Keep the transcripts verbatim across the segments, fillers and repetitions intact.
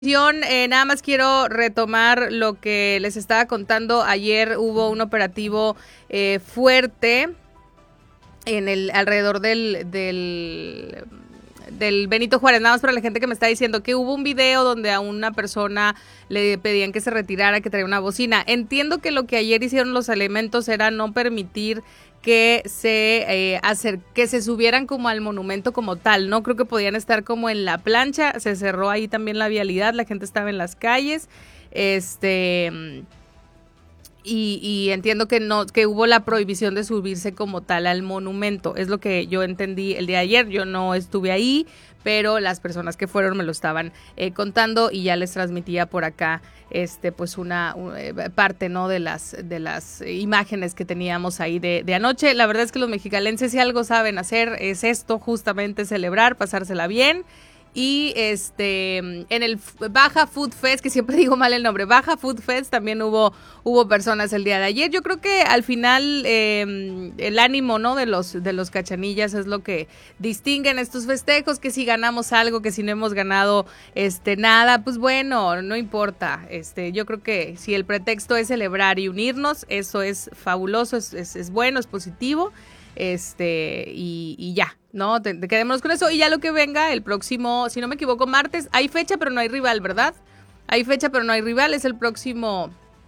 Eh, nada más quiero retomar lo que les estaba contando. Ayer hubo un operativo eh, fuerte en el alrededor del, del, del Benito Juárez. Nada más para la gente que me está diciendo que hubo un video donde a una persona le pedían que se retirara, que traía una bocina. Entiendo que lo que ayer hicieron los elementos era no permitir que se eh, hacer, que se subieran como al monumento como tal, ¿no? Creo que podían estar como en la plancha, se cerró ahí también la vialidad, la gente estaba en las calles, este... Y, y entiendo que no, que hubo la prohibición de subirse como tal al monumento, es lo que yo entendí el día de ayer. Yo no estuve ahí, pero las personas que fueron me lo estaban eh, contando y ya les transmitía por acá este pues una, una parte, ¿no?, de las de las imágenes que teníamos ahí de, de anoche. La verdad es que los mexicalenses, si algo saben hacer, es esto, justamente celebrar, pasársela bien. Y este en el Baja Food Fest, que siempre digo mal el nombre, Baja Food Fest, también hubo hubo personas el día de ayer. Yo creo que al final eh, el ánimo, ¿no?, de los de los cachanillas es lo que distinguen estos festejos, que si ganamos algo, que si no hemos ganado este nada, pues bueno, no importa. Este, yo creo que si el pretexto es celebrar y unirnos, eso es fabuloso, es, es, es bueno, es positivo. Este, y, y ya, ¿no? Te, te quedémonos con eso. Y ya lo que venga el próximo, si no me equivoco, martes. Hay fecha, pero no hay rival, ¿verdad? Hay fecha, pero no hay rival. Es el próximo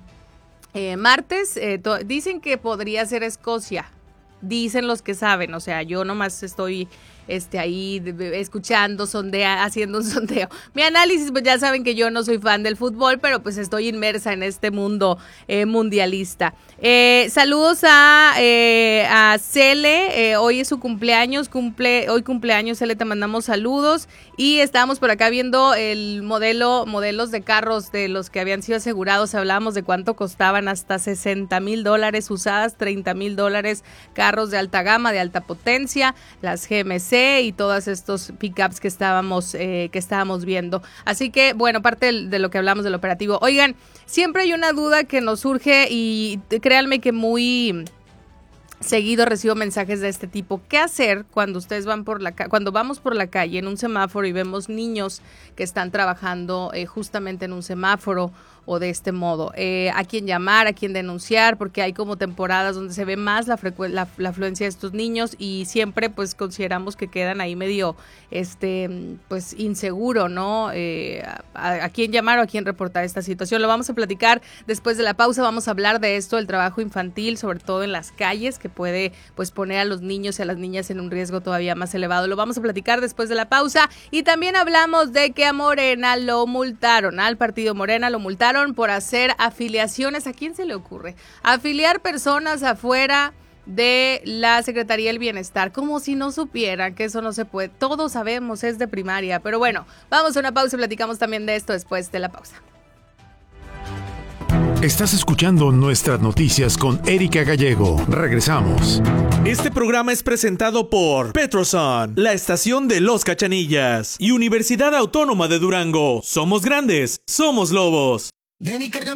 eh, martes. Eh, to, dicen que podría ser Escocia. Dicen los que saben. O sea, yo nomás estoy este, ahí de, de, escuchando, sondea, haciendo un sondeo. Mi análisis, pues ya saben que yo no soy fan del fútbol, pero pues estoy inmersa en este mundo eh, mundialista. Eh, saludos a, eh, a Cele, eh, hoy es su cumpleaños, cumple, hoy cumpleaños Cele, te mandamos saludos. Y estábamos por acá viendo el modelo, modelos de carros de los que habían sido asegurados. Hablábamos de cuánto costaban, hasta sesenta mil dólares usadas, treinta mil dólares, carros de alta gama, de alta potencia, las G M C y todos estos pickups que estábamos, eh, que estábamos viendo. Así que, bueno, parte de, de lo que hablamos del operativo. Oigan, siempre hay una duda que nos surge y créanme que muy seguido recibo mensajes de este tipo. ¿Qué hacer cuando ustedes van por la ca- cuando vamos por la calle en un semáforo y vemos niños que están trabajando eh, justamente en un semáforo o de este modo? Eh, ¿A quién llamar? ¿A quién denunciar? Porque hay como temporadas donde se ve más la, frecu- la, la afluencia de estos niños y siempre pues consideramos que quedan ahí medio este pues inseguro, ¿no? Eh, a, a quién llamar o a quién reportar esta situación. Lo vamos a platicar después de la pausa. Vamos a hablar de esto, el trabajo infantil, sobre todo en las calles, que puede pues poner a los niños y a las niñas en un riesgo todavía más elevado. Lo vamos a platicar después de la pausa. Y también hablamos de que a Morena lo multaron, al partido Morena lo multaron por hacer afiliaciones. ¿A quién se le ocurre? Afiliar personas afuera de la Secretaría del Bienestar, como si no supieran que eso no se puede. Todos sabemos, es de primaria. Pero bueno, vamos a una pausa y platicamos también de esto después de la pausa. Estás escuchando Nuestras Noticias con Erika Gallego. Regresamos. Este programa es presentado por Petroson, la estación de los Cachanillas, y Universidad Autónoma de Durango. Somos grandes, somos lobos.